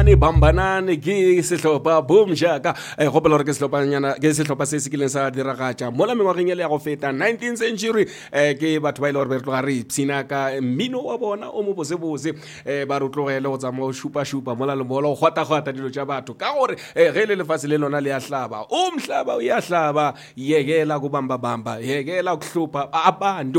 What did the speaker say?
bambanane ke sehlopha boom jaka gopela gore ke sehlopha se se kileng sa diragatša mola mengwageng ele ya go feta 19th century ke batho ba ile gore be re tloga re ipshina ka mmino wa bona o mo bosebose ba re tlogele go tsamaya o šupa-šupa mola le mola o kgwata-kgwata dilo tša batho ka gore ge le lefatshe le lona le ya hlaba umhlaba uyahlaba yekela kubamba-bamba yekela kuhlupha abantu